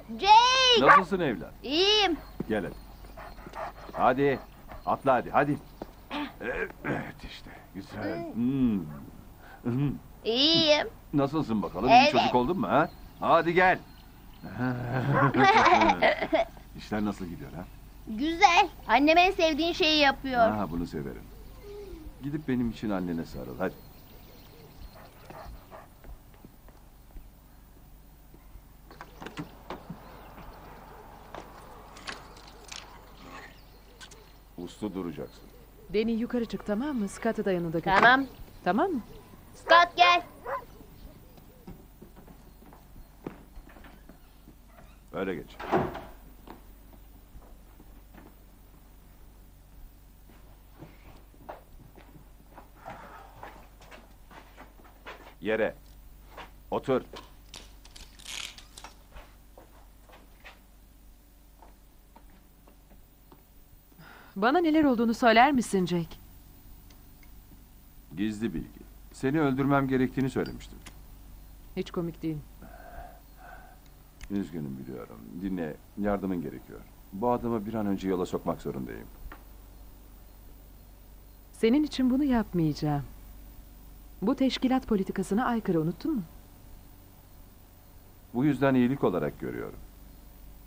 Jake! Nasılsın evlat? İyiyim. Gel hadi. Hadi. Atla hadi. Hadi. Evet işte. Güzel. İyiyim. Nasılsın bakalım? Evet. İyi çocuk oldun mu ha? Hadi gel. İşler nasıl gidiyor ha? Güzel. Annem en sevdiğin şeyi yapıyor. Ha, bunu severim. Gidip benim için annene sarıl. Hadi. Uslu duracaksın. Deni yukarı çık, tamam mı? Scott'ı da yanında götür. Tamam. Tamam mı? Scott gel. Öyle geç. Yere. Otur. Bana neler olduğunu söyler misin Jake? Gizli bilgi. Seni öldürmem gerektiğini söylemiştim. Hiç komik değil. Üzgünüm biliyorum. Dinle, yardımın gerekiyor. Bu adamı bir an önce yola sokmak zorundayım. Senin için bunu yapmayacağım. Bu teşkilat politikasına aykırı, unuttun mu? Bu yüzden iyilik olarak görüyorum.